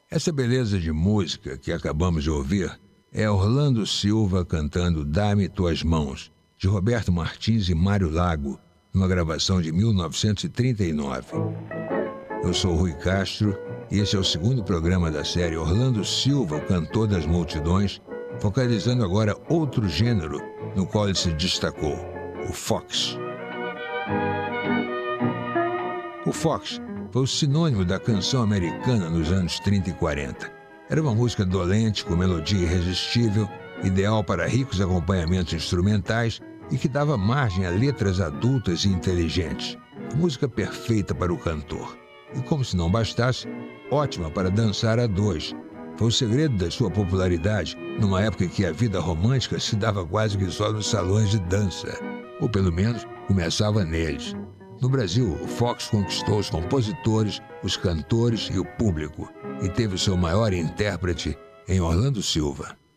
Essa beleza de música que acabamos de ouvir é Orlando Silva cantando Dá-me Tuas Mãos, de Roberto Martins e Mário Lago, numa gravação de 1939. Eu sou Rui Castro e esse é o segundo programa da série Orlando Silva, o cantor das multidões, focalizando agora outro gênero no qual ele se destacou, o fox. O fox foi o sinônimo da canção americana nos anos 30 e 40. Era uma música dolente, com melodia irresistível, ideal para ricos acompanhamentos instrumentais e que dava margem a letras adultas e inteligentes. Música perfeita para o cantor. E como se não bastasse, ótima para dançar a dois. Foi o segredo da sua popularidade numa época em que a vida romântica se dava quase que só nos salões de dança. Ou pelo menos começava neles. No Brasil, o fox conquistou os compositores, os cantores e o público, e teve o seu maior intérprete em Orlando Silva.